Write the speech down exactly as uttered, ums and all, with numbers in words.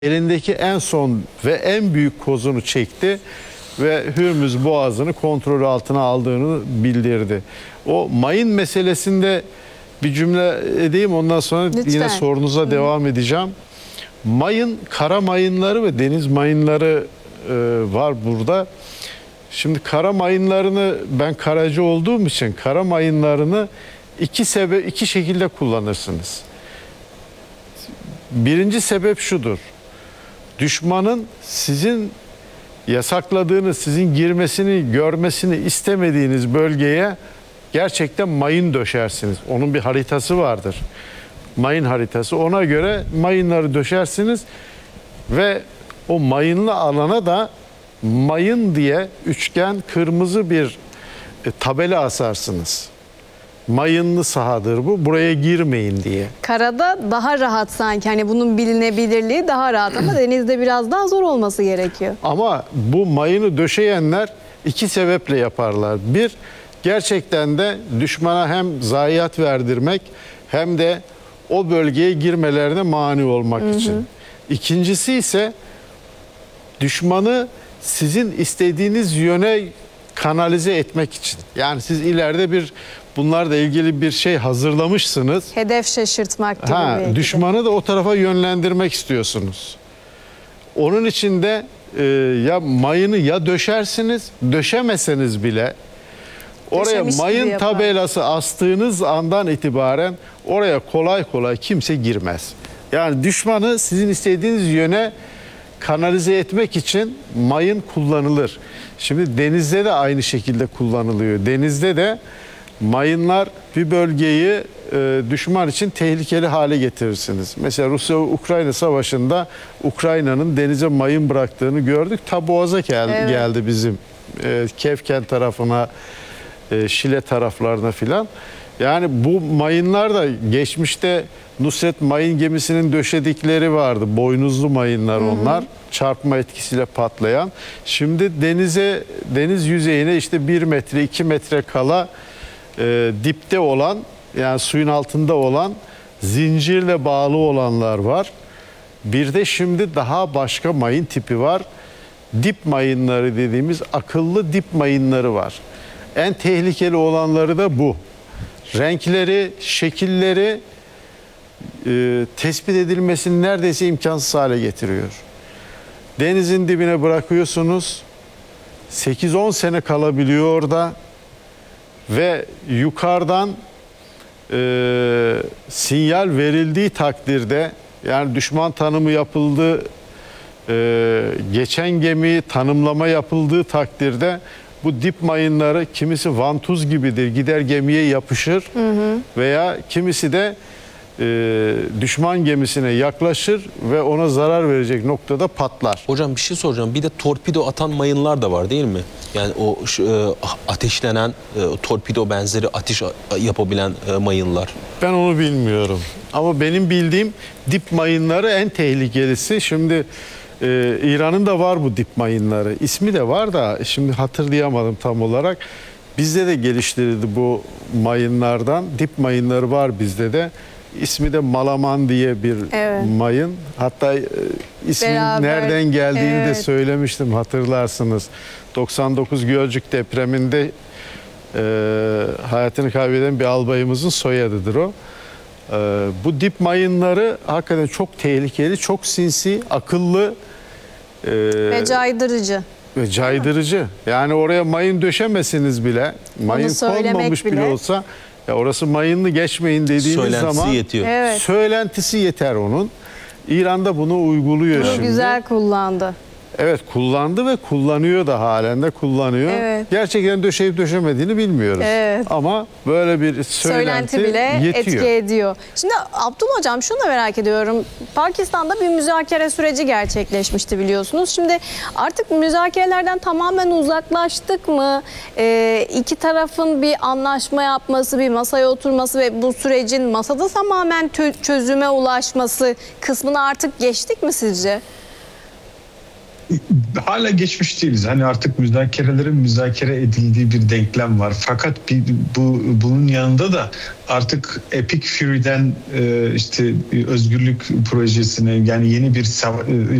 elindeki en son ve en büyük kozunu çekti ve Hürmüz Boğazı'nı kontrol altına aldığını bildirdi. O mayın meselesinde bir cümle edeyim, ondan sonra Lütfen. yine sorunuza Hı. devam edeceğim. Mayın, kara mayınları ve deniz mayınları e, var burada. Şimdi kara mayınlarını, ben karacı olduğum için kara mayınlarını iki sebep iki şekilde kullanırsınız. Birinci sebep şudur: düşmanın sizin yasakladığınız, sizin girmesini, görmesini istemediğiniz bölgeye gerçekten mayın döşersiniz. Onun bir haritası vardır. Mayın haritası. Ona göre mayınları döşersiniz ve o mayınlı alana da mayın diye üçgen kırmızı bir e, tabela asarsınız. Mayınlı sahadır bu, buraya girmeyin diye. Karada daha rahat sanki, hani bunun bilinebilirliği daha rahat ama denizde biraz daha zor olması gerekiyor. Ama bu mayını döşeyenler iki sebeple yaparlar. Bir, gerçekten de düşmana hem zayiat verdirmek hem de o bölgeye girmelerine mani olmak hı hı. için. İkincisi ise düşmanı sizin istediğiniz yöne kanalize etmek için. Yani siz ileride bir bunlarla ilgili bir şey hazırlamışsınız. Hedef şaşırtmak gibi. Ha, düşmanı da o tarafa yönlendirmek istiyorsunuz. Onun için de e, ya mayını ya döşersiniz, döşemeseniz bile oraya Döşemiş mayın tabelası astığınız andan itibaren oraya kolay kolay kimse girmez. Yani düşmanı sizin istediğiniz yöne kanalize etmek için mayın kullanılır. Şimdi denizde de aynı şekilde kullanılıyor. Denizde de mayınlar bir bölgeyi e, düşman için tehlikeli hale getirirsiniz. Mesela Rusya-Ukrayna savaşında Ukrayna'nın denize mayın bıraktığını gördük. Ta Boğaz'a gel, evet. geldi bizim e, Kevken tarafına, e, Şile taraflarına filan. Yani bu mayınlar da geçmişte Nusret mayın gemisinin döşedikleri vardı. Boynuzlu mayınlar onlar. Hı hı. Çarpma etkisiyle patlayan. Şimdi denize, deniz yüzeyine işte bir metre, iki metre kala e, dipte olan, yani suyun altında olan, zincirle bağlı olanlar var. Bir de şimdi daha başka mayın tipi var. Dip mayınları dediğimiz akıllı dip mayınları var. En tehlikeli olanları da bu. Renkleri, şekilleri e, tespit edilmesini neredeyse imkansız hale getiriyor. Denizin dibine bırakıyorsunuz, sekiz on sene kalabiliyor orada ve yukarıdan e, sinyal verildiği takdirde, yani düşman tanımı yapıldı, e, geçen gemi tanımlama yapıldığı takdirde bu dip mayınları kimisi vantuz gibidir, gider gemiye yapışır, hı hı. veya kimisi de e, düşman gemisine yaklaşır ve ona zarar verecek noktada patlar. Hocam bir şey soracağım. Bir de torpido atan mayınlar da var değil mi? Yani o e, ateşlenen e, torpido benzeri ateş yapabilen e, mayınlar. Ben onu bilmiyorum. Ama benim bildiğim dip mayınları en tehlikelisi. Şimdi Ee, İran'ın da var bu dip mayınları. İsmi de var da şimdi hatırlayamadım tam olarak. Bizde de geliştirildi bu mayınlardan. Dip mayınları var bizde de. İsmi de Malaman diye bir evet. mayın. Hatta e, ismin Beraber, nereden geldiğini evet. de söylemiştim, hatırlarsınız. doksan dokuz Gölcük depreminde e, hayatını kaybeden bir albayımızın soyadıdır o. Ee, bu dip mayınları hakikaten çok tehlikeli, çok sinsi, akıllı e, ve caydırıcı. Ve caydırıcı. Yani oraya mayın döşemesiniz bile, mayın konmamış bile, bile olsa, ya orası mayınlı geçmeyin dediğiniz söylentisi zaman yetiyor. Evet. söylentisi yeter onun. İran'da bunu uyguluyor bunu şimdi. Güzel kullandı. Evet, kullandı ve kullanıyor da, halen de kullanıyor. Evet. Gerçekten döşeyip döşemediğini bilmiyoruz. Evet. Ama böyle bir söylenti, söylenti bile yetiyor. etki ediyor. Şimdi Abdullah Hocam, şunu da merak ediyorum. Pakistan'da bir müzakere süreci gerçekleşmişti biliyorsunuz. Şimdi artık müzakerelerden tamamen uzaklaştık mı? Ee, iki tarafın bir anlaşma yapması, bir masaya oturması ve bu sürecin masada tamamen çözüme ulaşması kısmını artık geçtik mi sizce? hala geçmiş değiliz. Hani artık müzakerelerin müzakere edildiği bir denklem var. Fakat bir, bu bunun yanında da artık Epic Fury'den e, işte özgürlük projesine, yani yeni bir